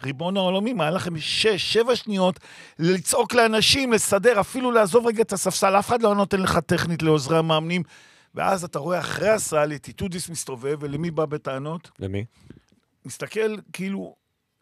ריבון העולמי, מה לכם 6-7 שניות לצעוק לאנשים, לסדר, אפילו לעזוב רגע את הספסל, אף אחד לא נותן לך טכנית לעוזרי המאמנים, ואז אתה רואה אחרי הסל, את איטודיס מסתובב, ולמי בא בטענות? למי? מסתכל כאילו,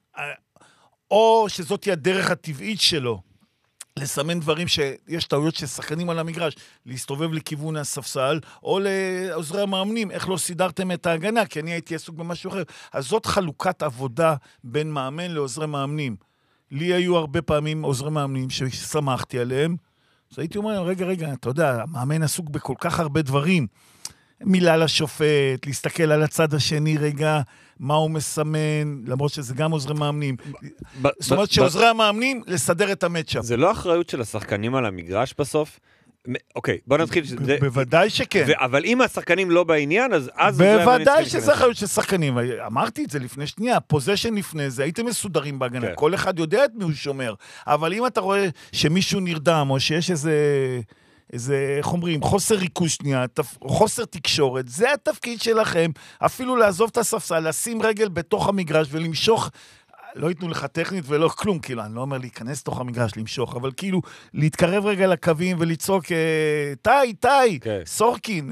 או שזאת היא הדרך הטבעית שלו, לסמן דברים שיש טעויות ששחקנים על המגרש, להסתובב לכיוון הספסל, או לעוזרי המאמנים, איך לא סידרתם את ההגנה, כי אני הייתי עסוק במשהו אחר. אז זאת חלוקת עבודה בין מאמן לעוזרי מאמנים. לי היו הרבה פעמים עוזרי מאמנים ששמחתי עליהם, אז הייתי אומר, רגע, אתה יודע, המאמן עסוק בכל כך הרבה דברים, מילה לשופט, להסתכל על הצד השני רגע, מה הוא מסמן, למרות שזה גם עוזרי מאמנים. זאת אומרת שעוזרי המאמנים, לסדר את המצ'אפ. זה לא אחריות של השחקנים על המגרש בסוף? אוקיי, בוא נתחיל. בוודאי שכן. אבל אם השחקנים לא בעניין, אז... בוודאי שזה אחריות של שחקנים. אמרתי את זה לפני שנייה, פוזיישן לפני זה, הייתם מסודרים בהגנה. כל אחד יודע את מי הוא שומר. אבל אם אתה רואה שמישהו נרדם, או שיש איזה, איך אומרים, חוסר ריכוז שנייה, חוסר תקשורת, זה התפקיד שלכם, אפילו לעזוב את הספסל, לשים רגל בתוך המגרש ולמשוך, לא ייתנו לך טכנית ולא כלום, כאילו, אני לא אומר להיכנס לתוך המגרש, למשוך, אבל כאילו, להתקרב רגע לקווים ולצעוק, טי, סורקין.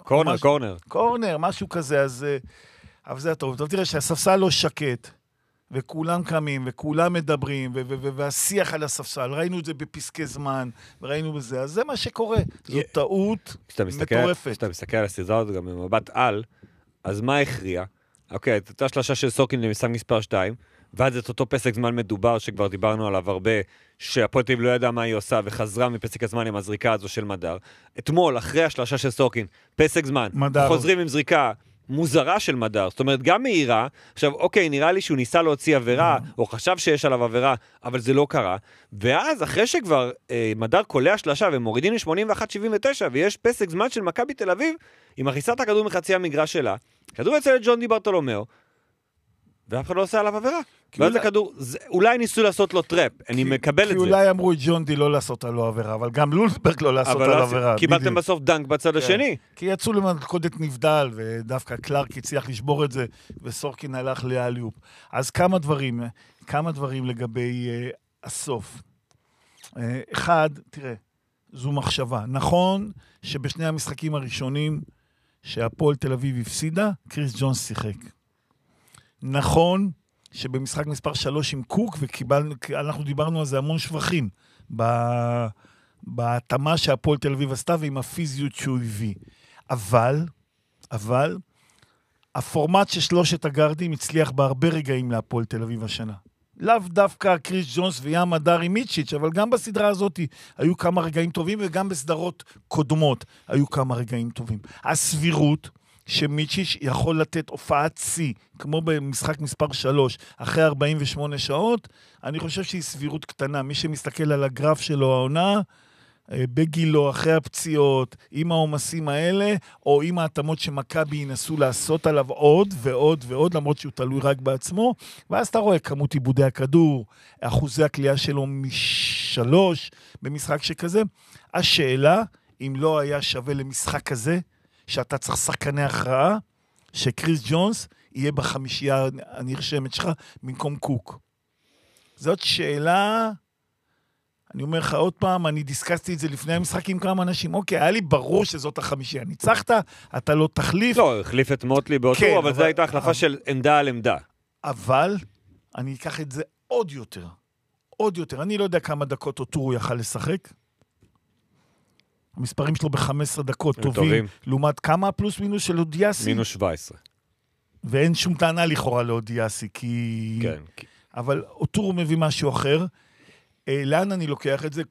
קורנר, משהו כזה, אז, אבל זה טוב. טוב, תראה שהספסל לא שקט, וכולם קמים, וכולם מדברים, והשיח על הספסל, ראינו את זה בפסקי זמן, וראינו בזה, אז זה מה שקורה. זו טעות מטורפת. כשאתה מסתכל על הסדרה הזאת גם במבט על, אז מה הכריע? אוקיי, את אותה שלושה של סורקין למשחק מספר 2, ואז את אותו פסק זמן מדובר, שכבר דיברנו עליו הרבה, שהפועל תל אביב לא ידע מה היא עושה, וחזרה מפסק הזמן עם הזריקה הזו של מדר. אתמול, אחרי השלושה של סורקין, פסק זמן, חוזרים עם זריקה מוזרה של מדר, זאת אומרת, גם מהירה, עכשיו, אוקיי, נראה לי שהוא ניסה להוציא עבירה, או חשב שיש עליו עבירה, אבל זה לא קרה, ואז, אחרי שכבר מדר קולע שלושה, ומורידים ל-81-79, ויש פסק זמן של מכבי תל אביב, עם מכניסת הכדור מחצי המגרש שלה, כדור יצא לג'ון די ברטולומיאו, ואף אחד לא עושה עליו עבירה. ואז הכדור, אולי ניסו לעשות לו טראפ, אני מקבל את זה. כי אולי אמרו את ג'ון די לא לעשות עליו עבירה, אבל גם לולסברג לא לעשות עליו עבירה. קיבלתם בסוף דנק בצד השני. כי יצאו למלכודת נבדל, ודווקא קלארק הצליח לשבור את זה, וסורקין הלך לאליופ. אז כמה דברים לגבי הסוף. אחד, תראה, זו מחשבה. נכון שבשני המשחקים הראשונים, שהפועל תל אביב הפסידה, קריס ג'ונס שיחק. נכון שבמשחק מספר 3 עם קוק, ואנחנו דיברנו על זה המון שבחים, בהתאמה שהפועל תל אביב עשתה, ועם הפיזיות שהוא הביא. אבל, הפורמט של שלושת הגארדים הצליח בהרבה רגעים להפועל תל אביב השנה. לאו דווקא קריס ג'ונס וים מדר עם מיצ'יץ', אבל גם בסדרה הזאת היו כמה רגעים טובים, וגם בסדרות קודמות היו כמה רגעים טובים. הסבירות, שמיצ'יץ' יכול לתת הופעת צי, כמו במשחק מספר 3, אחרי 48 שעות, אני חושב שהיא סבירות קטנה. מי שמסתכל על הגרף שלו העונה, בגילו, אחרי הפציעות, עם העומסים האלה, או עם ההתאמות שמכבי ינסו לעשות עליו עוד ועוד ועוד, למרות שהוא תלוי רק בעצמו, ואז אתה רואה כמות עיבודי הכדור, אחוזי הקליעה שלו מ3 במשחק שכזה. השאלה, אם לא היה שווה למשחק כזה, שאתה צריך שחקני הכרעה, שקריס ג'ונס יהיה בחמישייה הנרשמת שלך, במקום קוק. זאת שאלה, אני אומר לך עוד פעם, אני דיסקסתי את זה לפני המשחק עם כמה אנשים, אוקיי, היה לי ברור שזאת החמישייה. ניצחת, אתה לא תחליף. לא, החליף את מוטלי באותו, כן, אבל זו הייתה החלפה של עמדה על עמדה. אבל, אני אקח את זה עוד יותר. אני לא יודע כמה דקות אוטורו יכל לשחק. המספרים שלו ב-15 דקות טובים, לעומת כמה פלוס מינוס של אודיאסי? מינוס 17. ואין שום טענה לכאורה לאודיאסי, כי... כן. אבל אוטורו מביא משהו אחר. לאן אני לוקח את זה?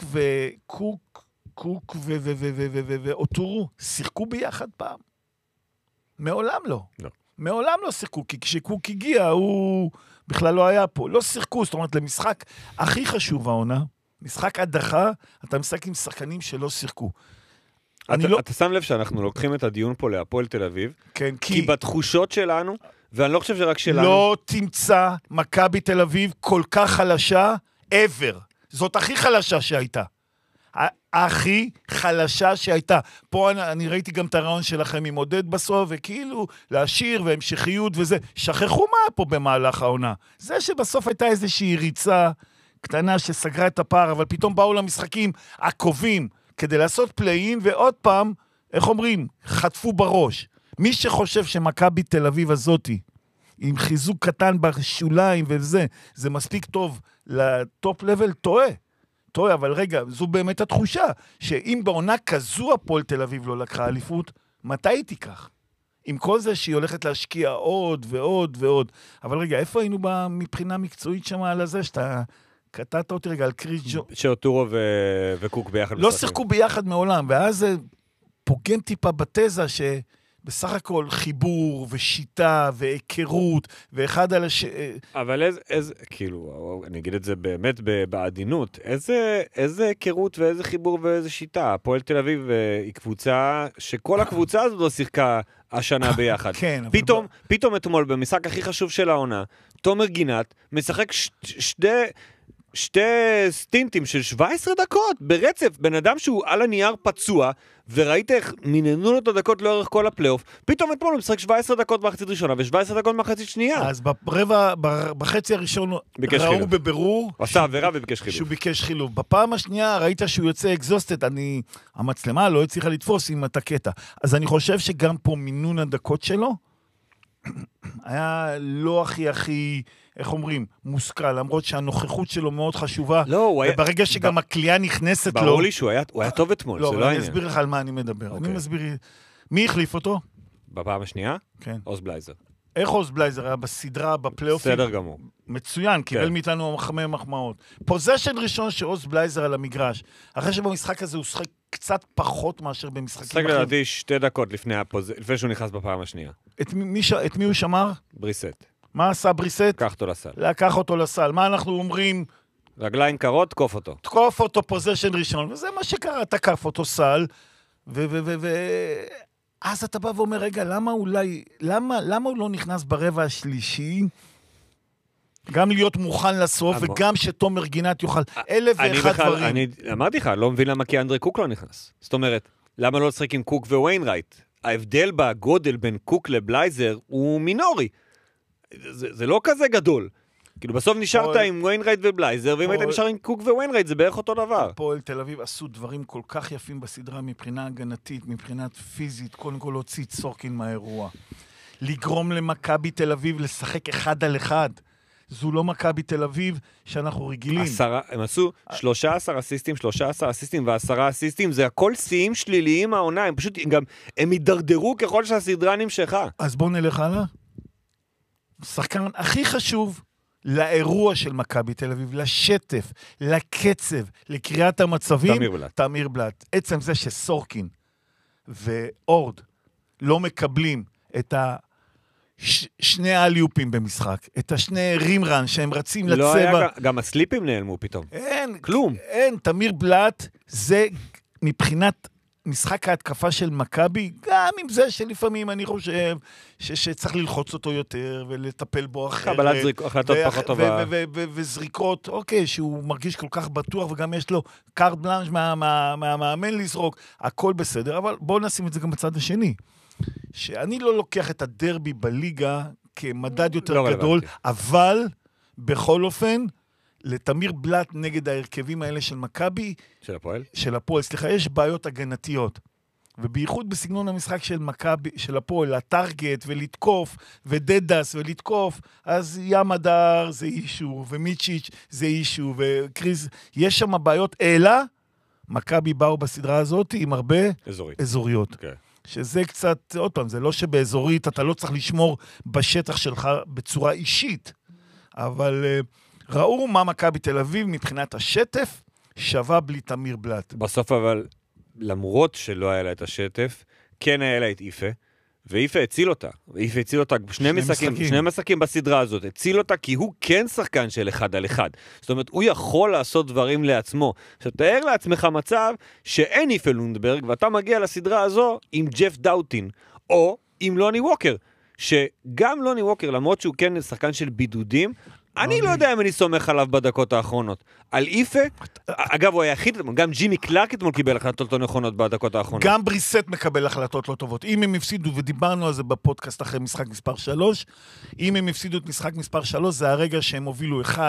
קוק ואוטורו שיחקו ביחד פעם? מעולם לא. מעולם לא שיחקו, כי כשקוק הגיע, הוא בכלל לא היה פה. לא שיחקו, זאת אומרת, למשחק הכי חשוב העונה, משחק הדחה, אתה משחק עם שחקנים שלא שיחקו. אתה שם לב שאנחנו לוקחים את הדיון פה להפועל תל אביב, כן, כי בתחושות שלנו, ואני לא חושב שרק שלנו... לא תמצא מכבי תל אביב כל כך חלשה, ever. זאת הכי חלשה שהייתה. הכי חלשה שהייתה. פה אני ראיתי גם את הרעיון שלכם עם עודד בסוף, וכאילו להשאיר והמשכיות וזה. שכחו מה פה במהלך העונה. זה שבסוף הייתה איזושהי ריצה קטנה שסגרה את הפער, אבל פתאום באו למשחקים עקובים כדי לעשות פליין, ועוד פעם, איך אומרים, חטפו בראש. מי שחושב שמכבי תל אביב הזאתי, עם חיזוק קטן בשוליים וזה, זה מספיק טוב לטופ לבל, טועה, אבל רגע, זו באמת התחושה, שאם בעונה כזו הפועל תל אביב לא לקחה אליפות, מתי היא תיקח? עם כל זה שהיא הולכת להשקיע עוד ועוד ועוד. אבל רגע, איפה היינו מבחינה מקצועית שם על הזה, שאתה קטעת אותי רגע על קריס ג'ונס? שאוטורו וקוק ביחד. לא שיחקו ביחד מעולם, ואז זה פוגם טיפה בתזה בסך הכל חיבור ושיטה והיכרות ואחד על אבל איזה, כאילו, אני אגיד את זה באמת בעדינות, איזה היכרות ואיזה חיבור ואיזה שיטה. הפועל תל אביב היא קבוצה שכל הקבוצה הזאת לא שיחקה השנה ביחד. כן. פתאום אתמול במשחק הכי חשוב של העונה, תומר גינת משחק שתי סטינטים של 17 דקות ברצף, בן אדם שהוא על הנייר פצוע, וראית איך מיננו לו את הדקות לאורך כל הפלייאוף, פתאום אתמול הוא משחק 17 דקות מחצית ראשונה, ו17 דקות מחצית שנייה. אז בחצי הראשון ראו בבירור, הוא עשה עבירה וביקש חילוב. שהוא ביקש חילוב. בפעם השנייה ראית שהוא יוצא אקזוסטד, המצלמה לא הצליחה לתפוס עם את הקטע. אז אני חושב שגם פה מינון הדקות שלו, היה לא הכי, איך אומרים, מושכל, למרות שהנוכחות שלו מאוד חשובה, וברגע שגם הקליעה נכנסת לו... ברור לי שהוא היה טוב אתמול, זה לא העניין. אני אסביר לך על מה אני מדבר. אני מסביר, מי החליף אותו? בפעם השנייה? כן. עוז בלייזר. איך עוז בלייזר היה בסדרה, בפלייאופים? בסדר גמור. מצוין, קיבל מאיתנו מחמאות. פוזיישן ראשון שעוז בלייזר על המגרש, אחרי שבמשחק הזה הוא שחק קצת פחות מאשר במשחקים אחרים. שחק לדעתי 2 דקות לפני שהוא נכנס בפעם השנייה. את מי הוא שמר? בריסט. מה עשה בריסט? לקח אותו לסל. מה אנחנו אומרים? רגליים קרות, תקוף אותו. תקוף אותו פוזיישן ראשון, וזה מה שקרה, תקף אותו סל, אז אתה בא ואומר, רגע, למה הוא לא נכנס ברבע השלישי? גם להיות מוכן לסוף, וגם שתומר גינת יוכל 1,001 דברים. אני אמרתי לך, לא מבין למה כי אנדרי קוק לא נכנס. זאת אומרת, למה לא לשחק עם קוק וויינרייט? ההבדל בגודל בין קוק לבלייזר הוא מינורי. זה לא כזה גדול. כאילו בסוף נשארת עם וויינרייט ובלייזר, ואם היית נשאר עם קוק וויינרייט, זה בערך אותו דבר. הפועל תל אביב עשו דברים כל כך יפים בסדרה, מבחינה הגנתית, מבחינת פיזית, קודם כל להוציא את סורקין מהאירוע. לגרום למכבי תל אביב לשחק 1 על 1. זו לא מכבי תל אביב שאנחנו רגילים. הם עשו 13 אסיסטים, ו10 אסיסטים, זה הכל שיאים שליליים העונה, הם פשוט, הם הידרדרו ככל שהסדרה נמשכה. אז בואו נלך הלאה. שחקן הכי חשוב לאירוע של מכבי תל אביב, לשטף, לקצב, לקריאת המצבים, תמיר בלאט. עצם זה שסורקין ואורד לא מקבלים את שני האליופים במשחק, את השני רימרן שהם רצים לצבע. לא היה, גם הסליפים נעלמו פתאום. כלום. אין, תמיר בלאט זה מבחינת משחק ההתקפה של מכבי, גם עם זה שלפעמים אני חושב שצריך ללחוץ אותו יותר ולטפל בו אחרת. קבלת החלטות פחות טובה. וזריקות, אוקיי, שהוא מרגיש כל כך בטוח, וגם יש לו קארט בלאנש מהמאמן לזרוק, הכל בסדר, אבל בואו נשים את זה גם בצד השני. שאני לא לוקח את הדרבי בליגה כמדד יותר גדול, אבל בכל אופן, לתמיר בלאט נגד ההרכבים האלה של מכבי, של הפועל, סליחה, יש בעיות הגנתיות. ובייחוד בסגנון המשחק של מכבי, של הפועל, הטרגט ולתקוף, ודדס ולתקוף, אז ים הדר זה אישו, ומיצ'יץ' זה אישו, וקריז, יש שם בעיות, אלא מכבי באו בסדרה הזאת עם הרבה אזוריות. שזה קצת, עוד פעם, זה לא שבאזורית אתה לא צריך לשמור בשטח שלך בצורה אישית, אבל ראו מה מכבי תל אביב מבחינת השטף שווה בלי תמיר בלאט. בסוף אבל, למרות שלא היה לה את השטף, כן היה לה את איפה, ואיפה הציל אותה. ואיפה הציל אותה שני משחקים בסדרה הזאת. הציל אותה כי הוא כן שחקן של 1 על 1. זאת אומרת, הוא יכול לעשות דברים לעצמו. עכשיו, תאר לעצמך מצב שאין איפה לונדברג, ואתה מגיע לסדרה הזו עם ג'ף דאוטין, או עם לוני ווקר, שגם לוני ווקר, למרות שהוא כן שחקן של בידודים, אני לא יודע אם אני סומך עליו בדקות האחרונות. על איפה, אגב, הוא היחיד, גם ג'ימי קלארק אתמול קיבל החלטות לא נכונות בדקות האחרונות. גם בריסט מקבל החלטות לא טובות. אם הם הפסידו, ודיברנו על זה בפודקאסט אחרי משחק מספר 3, אם הם הפסידו את משחק מספר 3, זה הרגע שהם הובילו 1-0,